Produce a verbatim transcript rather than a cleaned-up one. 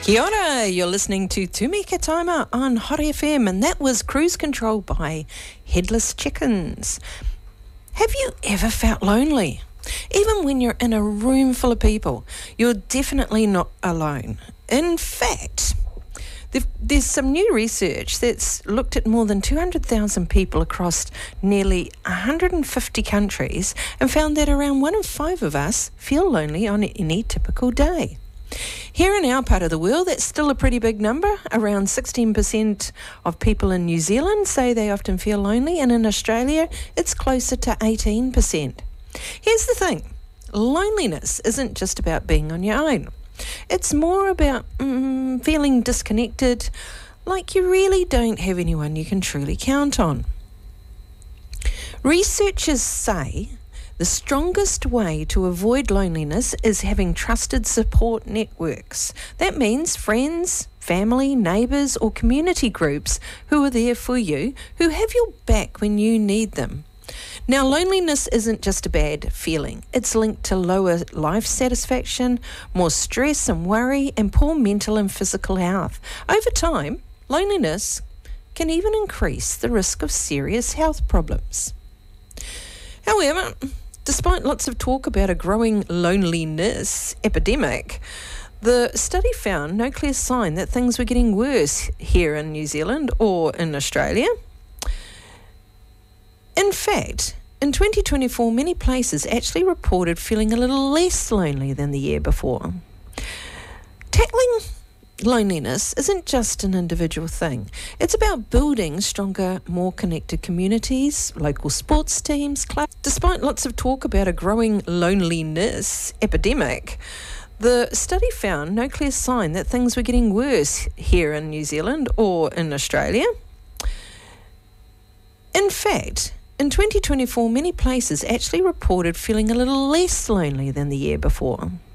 Kia ora, you're listening to Tūmeka Taima on Hot F M, and that was Cruise Control by Headless Chickens. Have you ever felt lonely? Even when you're in a room full of people, you're definitely not alone. In fact, there's some new research that's looked at more than two hundred thousand people across nearly one hundred fifty countries and found that around one in five of us feel lonely on any typical day. Here in our part of the world, that's still a pretty big number. Around sixteen percent of people in New Zealand say they often feel lonely, and in Australia, it's closer to eighteen percent. Here's the thing. Loneliness isn't just about being on your own. It's more about mm, feeling disconnected, like you really don't have anyone you can truly count on. Researchers say the strongest way to avoid loneliness is having trusted support networks. That means friends, family, neighbours or community groups who are there for you, who have your back when you need them. Now, loneliness isn't just a bad feeling. It's linked to lower life satisfaction, more stress and worry, and poor mental and physical health. Over time, loneliness can even increase the risk of serious health problems. However, despite lots of talk about a growing loneliness epidemic, the study found no clear sign that things were getting worse here in New Zealand or in Australia. In fact, in twenty twenty-four, many places actually reported feeling a little less lonely than the year before. Tackling loneliness isn't just an individual thing. It's about building stronger, more connected communities, local sports teams, clubs. Despite lots of talk about a growing loneliness epidemic, the study found no clear sign that things were getting worse here in New Zealand or in Australia. In fact, in twenty twenty-four, many places actually reported feeling a little less lonely than the year before.